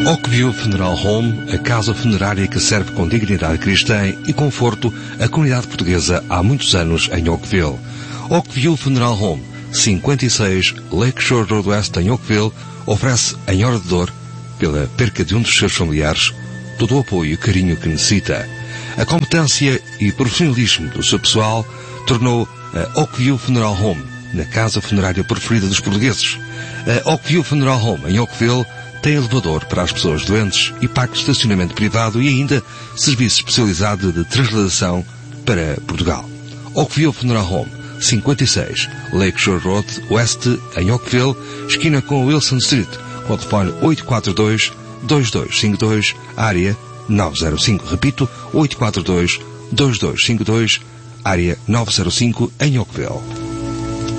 Oakview Funeral Home, a casa funerária que serve com dignidade cristã e conforto a comunidade portuguesa há muitos anos em Oakville. Oakview Funeral Home, 56 Lakeshore Road West em Oakville, oferece, em hora de dor, pela perca de um dos seus familiares, todo o apoio e carinho que necessita. A competência e profissionalismo do seu pessoal tornou a Oakview Funeral Home na casa funerária preferida dos portugueses. A Oakview Funeral Home em Oakville tem elevador para as pessoas doentes e parque de estacionamento privado e ainda serviço especializado de transladação para Portugal. Oakview Funeral Home, 56 Lakeshore Road West em Oakville, esquina com Wilson Street, com o telefone 842-2252, área 905. Repito, 842-2252, área 905 em Oakville.